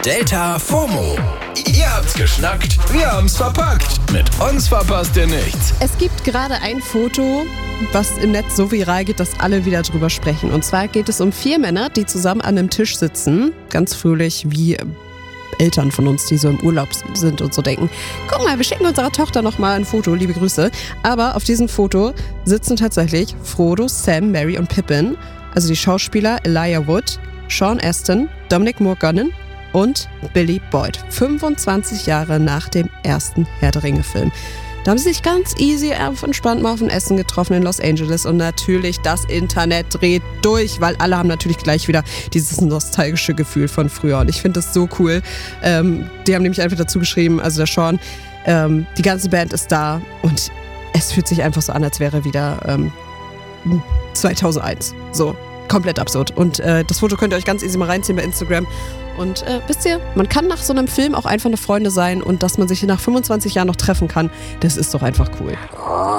Delta FOMO. Ihr habt's geschnackt, wir haben's verpackt. Mit uns verpasst ihr nichts. Es gibt gerade ein Foto, was im Netz so viral geht, dass alle wieder drüber sprechen. Und zwar geht es um 4 Männer, die zusammen an einem Tisch sitzen. Ganz fröhlich wie Eltern von uns, die so im Urlaub sind und so denken, guck mal, wir schicken unserer Tochter nochmal ein Foto, liebe Grüße. Aber auf diesem Foto sitzen tatsächlich Frodo, Sam, Merry und Pippin. Also die Schauspieler Elijah Wood, Sean Astin, Dominic Morgannon und Billy Boyd. 25 Jahre nach dem ersten Herr der Ringe-Film. Da haben sie sich ganz easy, entspannt mal auf ein Essen getroffen in Los Angeles und natürlich das Internet dreht durch, weil alle haben natürlich gleich wieder dieses nostalgische Gefühl von früher und ich finde das so cool. Die haben nämlich einfach dazu geschrieben, also der Sean, die ganze Band ist da und es fühlt sich einfach so an, als wäre wieder 2001. So, komplett absurd. Und das Foto könnt ihr euch ganz easy mal reinziehen bei Instagram. Und wisst ihr, man kann nach so einem Film auch einfach eine Freunde sein und dass man sich nach 25 Jahren noch treffen kann, das ist doch einfach cool.